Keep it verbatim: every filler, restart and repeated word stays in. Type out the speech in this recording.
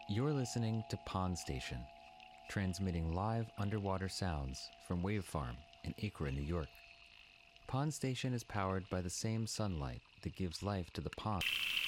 You're listening to Pond Station, transmitting live underwater sounds from Wave Farm in Acra, New York. Pond Station is powered by the same sunlight that gives life to the pond.